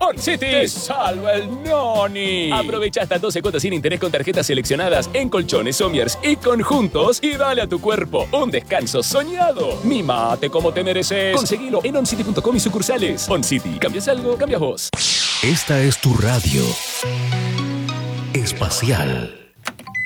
On City te salva el noni. Aprovecha hasta 12 cuotas sin interés con tarjetas seleccionadas en colchones, sommiers y conjuntos y dale a tu cuerpo un descanso soñado. Mimate como te mereces. Conseguilo en oncity.com y sucursales. On City. ¿Cambias algo? Cambias vos. Esta es tu radio espacial.